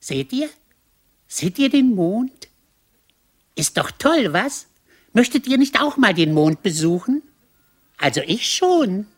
Seht ihr? Seht ihr den Mond? Ist doch toll, was? Möchtet ihr nicht auch mal den Mond besuchen? Also ich schon.